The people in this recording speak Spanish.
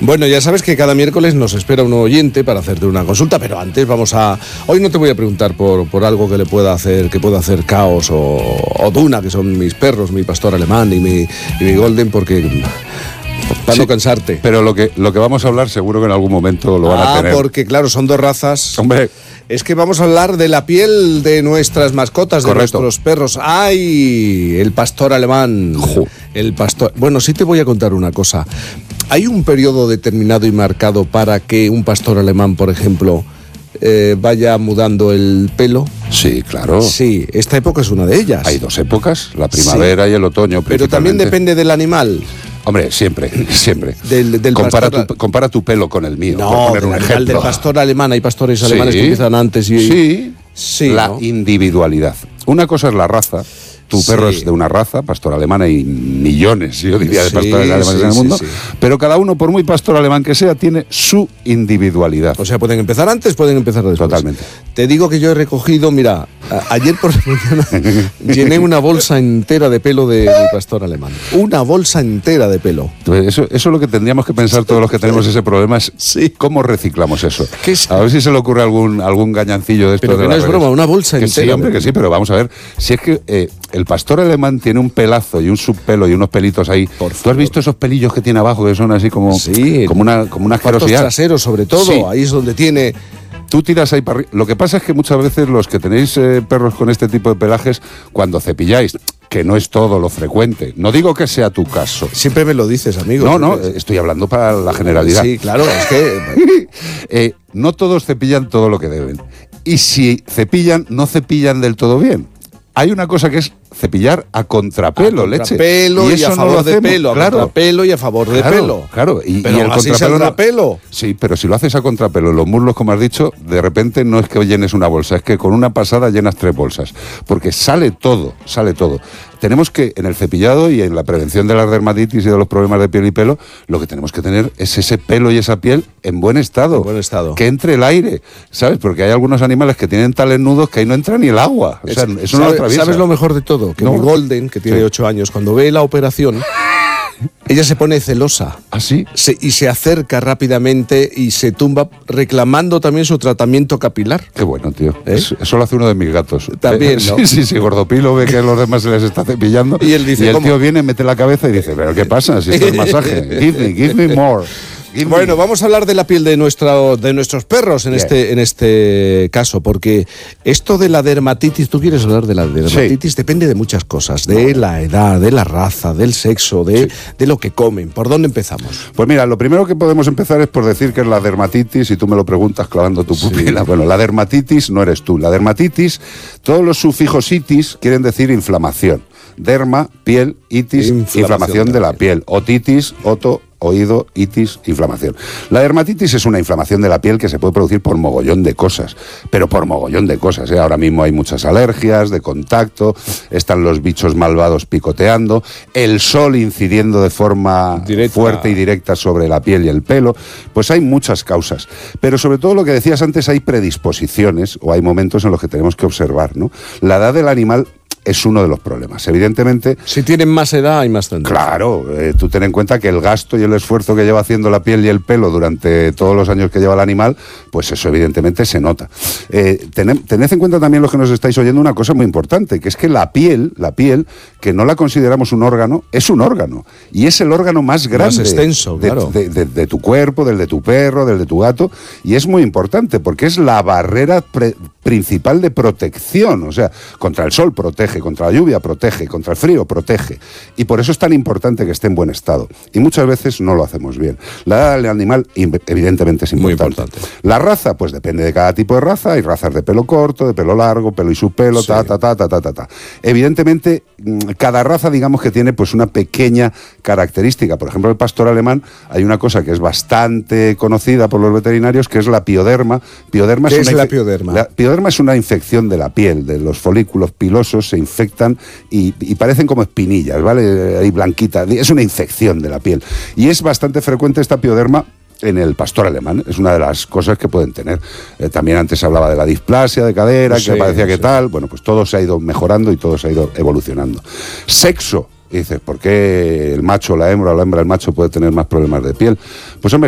Bueno, ya sabes que cada miércoles nos espera un oyente para hacerte una consulta, pero antes hoy no te voy a preguntar por algo que pueda hacer Caos o Duna, que son mis perros, mi pastor alemán y mi golden, porque... para no cansarte. Pero lo que vamos a hablar seguro que en algún momento lo van a tener. Porque claro, son dos razas. Hombre. Es que vamos a hablar de la piel de nuestras mascotas, de nuestros perros. ¡Ay! El pastor alemán. El pastor... Bueno, sí te voy a contar una cosa. ¿Hay un periodo determinado y marcado para que un pastor alemán, por ejemplo, vaya mudando el pelo? Sí, claro. Sí, esta época es una de ellas. Hay dos épocas, la primavera y el otoño. Pero también depende del animal. Hombre, siempre. Del compara tu pelo con el mío. No, por poner un ejemplo. Del pastor alemán. Hay pastores alemanes que empiezan antes y... Sí, la individualidad. Una cosa es la raza. Tu perro es de una raza, pastor alemán, hay millones, yo diría, de pastores alemanes en el mundo, pero cada uno, por muy pastor alemán que sea, tiene su individualidad. O sea, pueden empezar antes, pueden empezar después. Totalmente. Te digo que yo he recogido, mira, ayer por la mañana llené una bolsa entera de pelo de mi pastor alemán. Una bolsa entera de pelo. Eso es lo que tendríamos que pensar todos los que tenemos ese problema, es cómo reciclamos eso. A ver si se le ocurre algún gañancillo de esto. Pero que no es broma, una bolsa entera. Sí, hombre, que sí, pero vamos a ver, si es que... el pastor alemán tiene un pelazo y un subpelo y unos pelitos ahí. ¿Tú has visto esos pelillos que tiene abajo que son así como una asquerosidad? Traseros, sobre todo, ahí es donde tiene... Tú tiras ahí para arriba. Lo que pasa es que muchas veces los que tenéis perros con este tipo de pelajes, cuando cepilláis, que no es todo lo frecuente, no digo que sea tu caso. Siempre me lo dices, amigo. No, estoy hablando para la generalidad. Sí, claro, es que... no todos cepillan todo lo que deben. Y si cepillan, no cepillan del todo bien. Hay una cosa que es cepillar a contrapelo, leche. Y a favor de pelo, claro. A contrapelo y a favor de pelo. Claro, y el contrapelo. Sí, pero si lo haces a contrapelo, los muslos, como has dicho, de repente no es que llenes una bolsa, es que con una pasada llenas 3 bolsas. Porque sale todo. Tenemos que, en el cepillado y en la prevención de las dermatitis y de los problemas de piel y pelo, lo que tenemos que tener es ese pelo y esa piel en buen estado. En buen estado. Que entre el aire, ¿sabes? Porque hay algunos animales que tienen tales nudos que ahí no entra ni el agua. O sea, eso no lo atraviesa. ¿Sabes lo mejor de todo? Que mi Golden, que tiene 8 años, cuando ve la operación, ella se pone celosa. ¿Ah, sí? Y se acerca rápidamente y se tumba reclamando también su tratamiento capilar. Qué bueno, tío. Eso lo hace uno de mis gatos. También, ¿no? Sí, Gordopilo ve que a los demás se les está cepillando. Y él dice, y el tío viene, mete la cabeza y dice, ¿pero qué pasa? Si esto es masaje. Give me more. Bueno, vamos a hablar de la piel de nuestros perros en este caso, porque esto de la dermatitis, tú quieres hablar de la dermatitis, depende de muchas cosas, de la edad, de la raza, del sexo, de lo que comen. ¿Por dónde empezamos? Pues mira, lo primero que podemos empezar es por decir que es la dermatitis, y tú me lo preguntas clavando tu pupila. Bueno, la dermatitis no eres tú. La dermatitis, todos los sufijos itis quieren decir inflamación. Derma, piel, itis, inflamación de la piel. Otitis, oído, itis, inflamación. La dermatitis es una inflamación de la piel que se puede producir por mogollón de cosas, pero por mogollón de cosas, ¿eh? Ahora mismo hay muchas alergias de contacto, están los bichos malvados picoteando, el sol incidiendo de forma fuerte y directa sobre la piel y el pelo, pues hay muchas causas. Pero sobre todo lo que decías antes, hay predisposiciones o hay momentos en los que tenemos que observar, ¿no? La edad del animal es uno de los problemas. Evidentemente... Si tienen más edad, hay más tendencia. Claro, tú ten en cuenta que el gasto y el esfuerzo que lleva haciendo la piel y el pelo durante todos los años que lleva el animal, pues eso evidentemente se nota. Tened en cuenta también, los que nos estáis oyendo, una cosa muy importante, que es que la piel, que no la consideramos un órgano, es un órgano. Y es el órgano más grande. Más extenso, claro. De tu cuerpo, del de tu perro, del de tu gato. Y es muy importante, porque es la barrera principal de protección. O sea, contra el sol protege, contra la lluvia protege, contra el frío protege, y por eso es tan importante que esté en buen estado, y muchas veces no lo hacemos bien. La edad del animal evidentemente es importante. Muy importante. La raza, pues depende de cada tipo de raza. Hay razas de pelo corto, de pelo largo, pelo y subpelo, Evidentemente, cada raza, digamos que tiene pues una pequeña característica. Por ejemplo, el pastor alemán, hay una cosa que es bastante conocida por los veterinarios, que es la pioderma. ¿Qué es la pioderma? La pioderma es una infección de la piel, de los folículos pilosos se infectan y parecen como espinillas, ¿vale? Ahí blanquita, es una infección de la piel. Y es bastante frecuente esta pioderma en el pastor alemán, es una de las cosas que pueden tener. También antes hablaba de la displasia de cadera, que parecía que tal, bueno, pues todo se ha ido mejorando y todo se ha ido evolucionando. Sexo. Y dices, ¿por qué el macho, la hembra o la hembra, el macho puede tener más problemas de piel? Pues hombre,